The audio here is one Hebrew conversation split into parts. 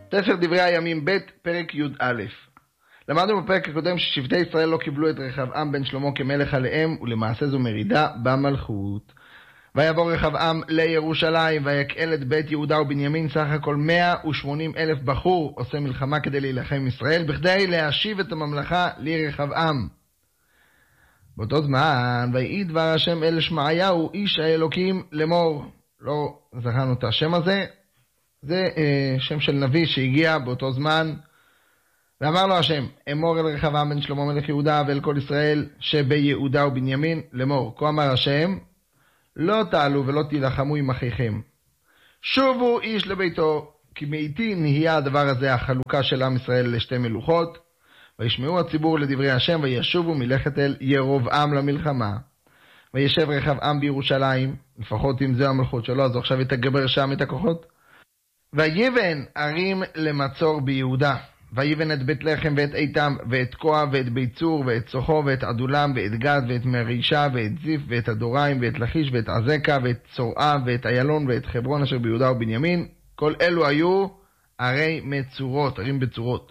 ספר דברי הימים ב' פרק י"א. למדנו בפרק הקודם ששבטי ישראל לא קיבלו את רחבעם בן שלמה כמלך עליהם, ולמעשה זו מרידה במלכות. ויבוא רחבעם לירושלים ויקהל את בית יהודה ובנימין, סך הכל 180,000 בחור עושה מלחמה כדי להילחם עם ישראל, בכדי להשיב את הממלכה לרחבעם. באותו זמן ויהי דבר השם אל שמעיהו איש האלוקים לאמור. לא זכרנו את השם הזה, זה שם של נביא שהגיע באותו זמן. ואמר לו השם, אמור אל רחבעם בן שלמה מלך יהודה ואל כל ישראל שביהודה ובנימין לאמור. כה אמר השם, לא תעלו ולא תילחמו עם אחיכם, שובו איש לביתו, כי מאיתי נהיה הדבר הזה, החלוקה של עם ישראל לשתי מלוכות. וישמעו הציבור לדברי השם וישובו מלכת אל ירבעם למלחמה. וישב רחבעם בירושלים, לפחות אם זה המלכות שלו, אז עכשיו יתגבר שם את הכוחות. ויבן ערים למצור ביהודה, ויבן את בית לחם ואת איתם ואת כוה ואת בית צור ואת סוחו ואת עדולם ואת גד ואת מרישה ואת זיף ואת הדוריים ואת לכיש ואת עזקה ואת צורעה ואת איילון ואת חברון אשר ביהודה ובנימין. כל אלו היו ערי מצורות, ערים בצורות.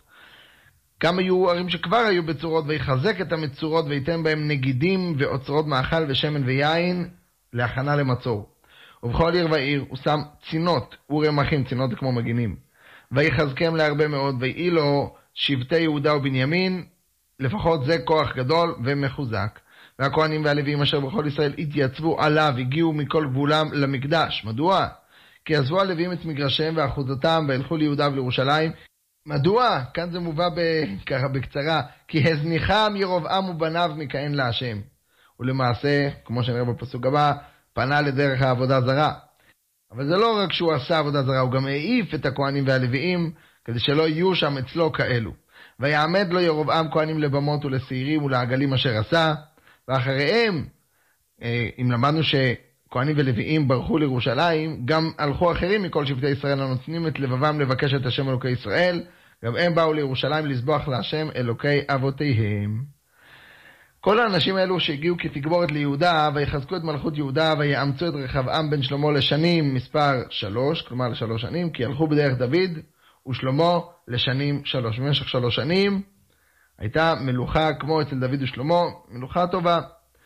גם היו ערים שכבר היו בצורות, ויחזק את המצורות ויתן בהם נגידים ואוצרות מאכל ושמן ויין להכנה למצור. ובכל עיר ועיר הוא שם צינות ורמחים, צינות כמו מגינים, ויחזקם להרבה מאוד, ויהי לו שבטי יהודה ובנימין, לפחות זה כוח גדול ומחוזק. והכהנים והלוויים אשר בכל ישראל התייצבו עליו, הגיעו מכל גבולם למקדש. מדוע? כי עזבו הלוויים את מגרשיהם ואחוזתם והלכו ליהודה ולירושלים. מדוע? כאן זה מובא ככה בקצרה, כי הזניחם ירבעם ובניו מכהן להשם. ולמעשה, כמו שנראה בפסוק הבא, פנה לדרך העבודה זרה. אבל זה לא רק שהוא עשה עבודה זרה, הוא גם העיף את הכהנים והלוויים, כדי שלא יהיו שם אצלו כאלו. ויעמד לו ירבעם כהנים לבמות ולשעירים ולעגלים אשר עשה, ואחריהם, אם למדנו שכהנים ולוויים ברחו לירושלים, גם הלכו אחרים מכל שבטי ישראל הנותנים את לבבם לבקש את השם אלוקי ישראל, גם הם באו לירושלים לסבוח להשם אלוקי אבותיהם. כל האנשים האלו שהגיעו כתגבורת ליהודה, ויחזקו את מלכות יהודה, ויאמצו את רחבעם בן שלמה לשנים מספר 3, כלומר ל3 שנים, כי הלכו בדרך דוד ושלמה לשנים 3. במשך 3 שנים הייתה מלוכה כמו אצל דוד ושלמה, מלוכה טובה.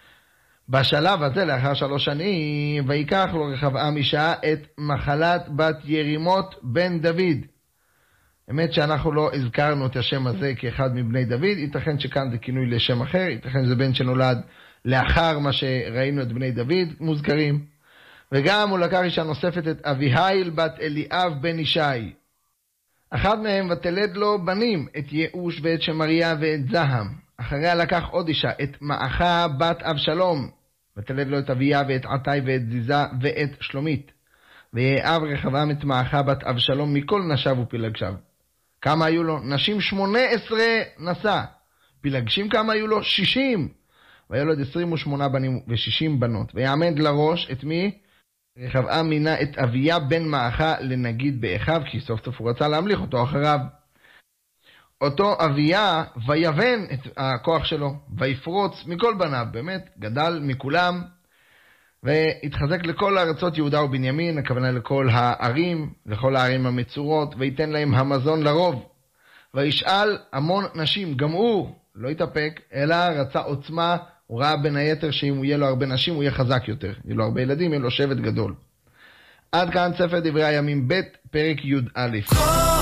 בשלב הזה, לאחר 3 שנים, ויקח לו רחבעם אישה את מחלת בת ירימות בן דוד. האמת שאנחנו לא הזכרנו את השם הזה כאחד מבני דוד, ייתכן שכאן זה כינוי לשם אחר, ייתכן שזה בן שנולד לאחר מה שראינו את בני דוד מוזכרים. וגם הוא לקח אישה נוספת את אביהיל בת אליאב בן ישי. אחד מהם ותלד לו בנים, את יאוש ואת שמריה ואת זהם. אחריה לקח עוד אישה, את מעכה בת אבשלום, ותלד לו את אביה ואת עתי ואת זיזה ואת שלומית. ויאהב רחבעם את מעכה בת אבשלום מכל נשיו ופילגשיו. כמה היו לו? נשים 18 נשא. פילגשים כמה היו לו? 60. והיה לו 28 בנים ו60 בנות. ויעמד לראש את מי? רחבעם מינה את אביה בן מעכה לנגיד באחיו, כי סוף סוף הוא רצה להמליך אותו אחריו. אותו אביה ויבן את הכוח שלו, ויפרוץ מכל בניו, באמת גדל מכולם, והתחזק לכל הארצות יהודה ובנימין, הכוונה לכל הערים, לכל הערים המצורות, ויתן להם המזון לרוב. וישאל המון נשים, גם הוא לא יתאפק, אלא רצה עוצמה, הוא ראה בין היתר שאם הוא יהיה לו הרבה נשים, הוא יהיה חזק יותר. יהיה לו הרבה ילדים, יהיה לו שבט גדול. עד כאן ספר דברי הימים ב' פרק י"א.